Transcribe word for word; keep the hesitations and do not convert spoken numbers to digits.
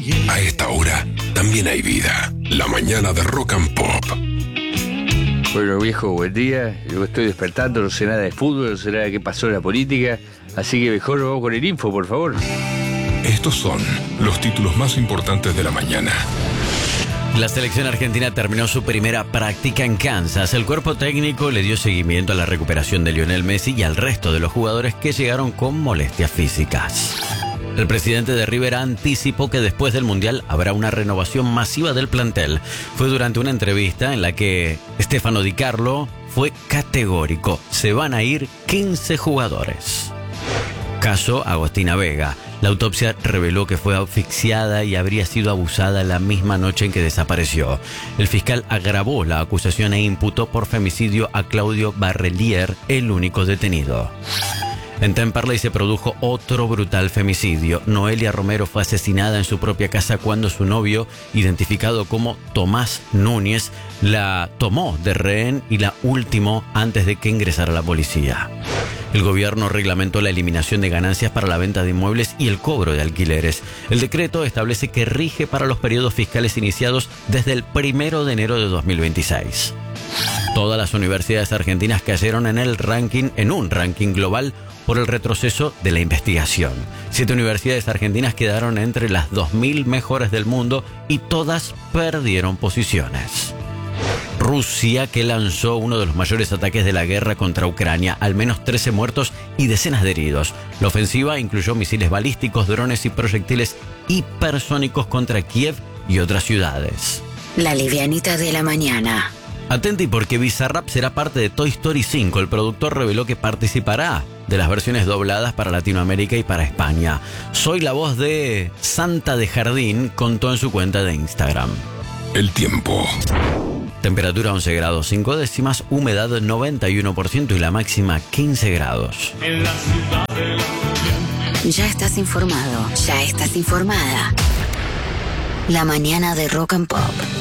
A esta hora también hay vida. La mañana de Rock and Pop. Bueno, viejo, buen día. Yo estoy despertando, no sé nada de fútbol, no sé nada de qué pasó en la política. Así que mejor nos vamos con el info, por favor. Estos son los títulos más importantes de la mañana. La selección argentina terminó su primera práctica en Kansas. El cuerpo técnico le dio seguimiento a la recuperación de Lionel Messi y al resto de los jugadores que llegaron con molestias físicas. El presidente de River anticipó que después del Mundial habrá una renovación masiva del plantel. Fue durante una entrevista en la que Stefano Di Carlo fue categórico. Se van a ir quince jugadores. Caso Agostina Vega. La autopsia reveló que fue asfixiada y habría sido abusada la misma noche en que desapareció. El fiscal agravó la acusación e imputó por femicidio a Claudio Barrelier, el único detenido. En Temperley se produjo otro brutal femicidio. Noelia Romero fue asesinada en su propia casa cuando su novio, identificado como Tomás Núñez, la tomó de rehén y la ultimó antes de que ingresara la policía. El gobierno reglamentó la eliminación de ganancias para la venta de inmuebles y el cobro de alquileres. El decreto establece que rige para los periodos fiscales iniciados desde el primero de enero de dos mil veintiséis. Todas las universidades argentinas cayeron en el ranking, en un ranking global, por el retroceso de la investigación. Siete universidades argentinas quedaron entre las dos mil mejores del mundo y todas perdieron posiciones. Rusia, que lanzó uno de los mayores ataques de la guerra contra Ucrania, al menos trece muertos y decenas de heridos. La ofensiva incluyó misiles balísticos, drones y proyectiles hipersónicos contra Kiev y otras ciudades. La livianita de la mañana. Atenti porque Bizarrap será parte de Toy Story cinco. El productor reveló que participará de las versiones dobladas para Latinoamérica y para España. Soy la voz de Santa de Jardín, contó en su cuenta de Instagram. El tiempo. Temperatura once grados cinco décimas, humedad noventa y uno por ciento y la máxima quince grados. Ya estás informado, ya estás informada. La mañana de Rock and Pop.